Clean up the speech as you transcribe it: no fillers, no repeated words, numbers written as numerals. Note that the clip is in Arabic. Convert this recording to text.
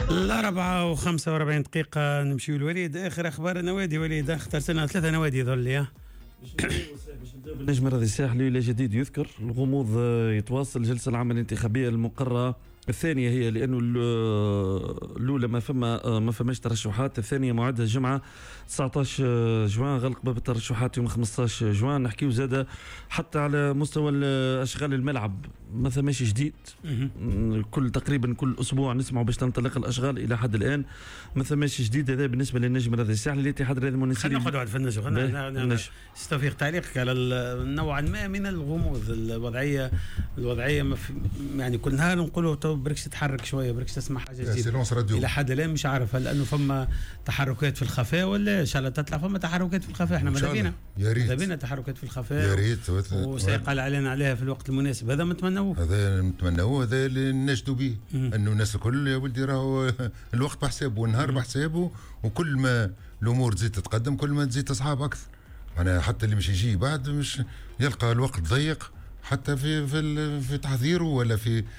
الأربعة وخمسة وربعين دقيقة نمشيو الوليد. آخر أخبار النوادي. وليد اخترت لنا 3 نوادي ذولي. بالنجم الرياضي الساحلي لا جديد يذكر. الغموض يتواصل. الجلسة العامة الانتخابية المقررة الثانية هي لأنه الأولى ما فماش ترشحات. الثانية موعدها الجمعة 19 جوان، غلق باب الترشحات يوم 15 جوان. نحكيو زادة حتى على مستوى أشغال الملعب ما فماش جديد. تقريبا كل أسبوع نسمعوا باش تنطلق الأشغال. إلى حد الآن ما فماش جديد. هذا بالنسبة للنجم الرياضي الساحلي. الاتحاد الرياضي المنسيري خلينا ناخذ واحد في النجم. خلينا استفيق تعليقك على نوعا ما من الغموض. الوضعية يعني كل نهار نقولوا بركش تتحرك شويه، بركش تسمع حاجه جديده. الى حد الان مش عارف هل انه فما تحركات في الخفاء ولا ان شاء الله تطلع فما تحركات في الخفاء. احنا ماذا بينا تحركات في الخفاء، يا ريت وسيقال علينا عليها في الوقت المناسب. هذا نتمنوه، هذا اللي نناشدوا به. انه الناس الكل يا ولدي راهو الوقت بحسابه والنهار بحسابه، وكل ما الامور تزيد تتقدم كل ما تزيد تصعب اكثر. معناها حتى اللي مش يجي بعد مش يلقى الوقت ضيق حتى في تحضيره ولا في